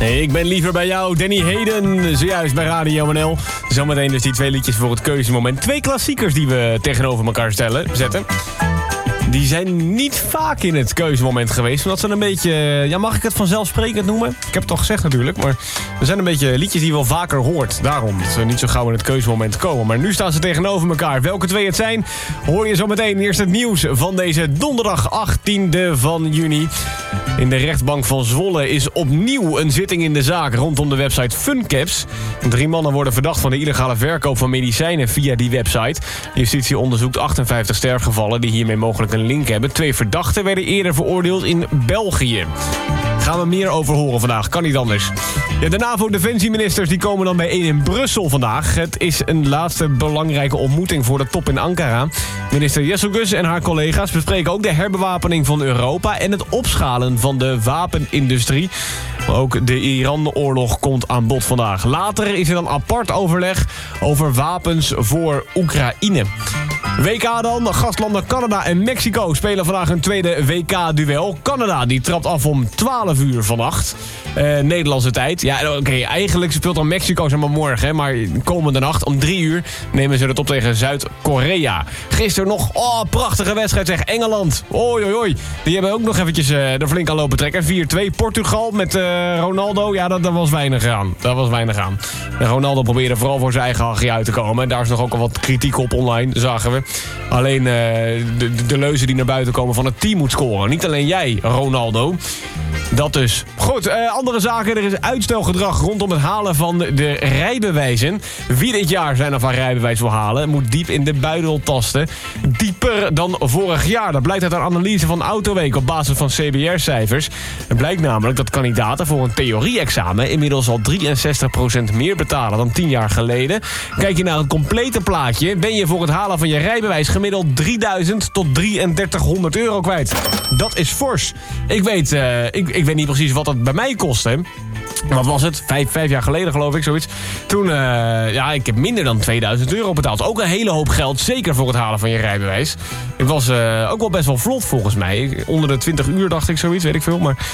Hey, ik ben liever bij jou, Danny Hayden, zojuist bij Radio NL. Zometeen dus die 2 liedjes voor het keuzemoment. 2 klassiekers die we tegenover elkaar zetten. Die zijn niet vaak in het keuzemoment geweest. Omdat ze een beetje, ja, mag ik het vanzelfsprekend noemen? Ik heb het al gezegd natuurlijk, maar er zijn een beetje liedjes die je wel vaker hoort. Daarom dat ze niet zo gauw in het keuzemoment komen. Maar nu staan ze tegenover elkaar. Welke 2 het zijn, hoor je zo meteen. Eerst het nieuws van deze donderdag 18e van juni. In de rechtbank van Zwolle is opnieuw een zitting in de zaak rondom de website Funcaps. 3 mannen worden verdacht van de illegale verkoop van medicijnen via die website. Justitie onderzoekt 58 sterfgevallen die hiermee mogelijk een link hebben. 2 verdachten werden eerder veroordeeld in België. Gaan we meer over horen vandaag, kan niet anders. Ja, de NAVO-defensieministers die komen dan bijeen in Brussel vandaag. Het is een laatste belangrijke ontmoeting voor de top in Ankara. Minister Jesselgus en haar collega's bespreken ook de herbewapening van Europa en het opschalen van de wapenindustrie. Maar ook de Iran-oorlog komt aan bod vandaag. Later is er dan apart overleg over wapens voor Oekraïne. WK dan. Gastlanden Canada en Mexico spelen vandaag een tweede WK-duel. Canada die trapt af om 12 uur vannacht. Nederlandse tijd. Ja, oké, eigenlijk speelt dan Mexico zeg maar morgen. Hè, maar komende nacht om 3 uur nemen ze het op tegen Zuid-Korea. Gisteren nog, prachtige wedstrijd zeg. Engeland. Oei. Die hebben ook nog eventjes er flink aan lopen trekken. 4-2. Portugal met Ronaldo. Ja, dat was weinig aan. En Ronaldo probeerde vooral voor zijn eigen hachje uit te komen. En daar is nog ook al wat kritiek op online, zagen we. Alleen de leuzen die naar buiten komen van het team moet scoren. Niet alleen jij, Ronaldo. Dat dus. Goed, andere zaken. Er is uitstelgedrag rondom het halen van de rijbewijzen. Wie dit jaar zijn of haar rijbewijs wil halen, moet diep in de buidel tasten. Dieper dan vorig jaar. Dat blijkt uit een analyse van Autoweek op basis van CBR-cijfers. Het blijkt namelijk dat kandidaten voor een theorie-examen inmiddels al 63% meer betalen dan 10 jaar geleden. Kijk je naar het complete plaatje, ben je voor het halen van je rijbewijs gemiddeld 3.000 tot 3.300 euro kwijt. Dat is fors. Ik weet niet precies wat dat bij mij kostte. Wat was het? 5 jaar geleden geloof ik, zoiets. Toen, ik heb minder dan 2000 euro betaald. Ook een hele hoop geld, zeker voor het halen van je rijbewijs. Ik was ook wel best wel vlot volgens mij. Onder de 20 uur dacht ik zoiets, weet ik veel. Maar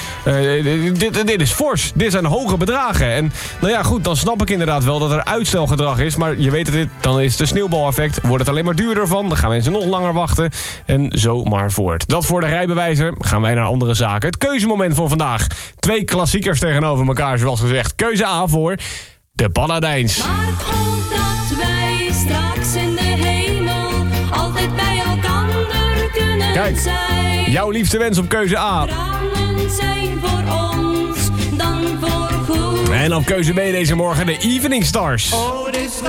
dit is fors. Dit zijn hoge bedragen. En nou ja, goed, dan snap ik inderdaad wel dat er uitstelgedrag is. Maar je weet het, dan is het een sneeuwbaleffect. Wordt het alleen maar duurder van. Dan gaan mensen nog langer wachten. En zo maar voort. Dat voor de rijbewijzen. Gaan wij naar andere zaken. Het keuzemoment voor vandaag. 2 klassiekers tegenover elkaar, zoals gezegd. Keuze A voor de Paladijns. Maar omdat wij straks in de hemel altijd bij elkaar kunnen zijn. Jouw liefste wens op keuze A. Tranen zijn voor ons dan voor goed. En op keuze B deze morgen de Evening Stars. Oh, it is